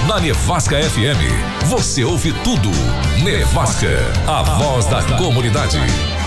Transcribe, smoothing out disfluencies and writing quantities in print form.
Na Nevasca FM, você ouve tudo. Nevasca, a voz da comunidade.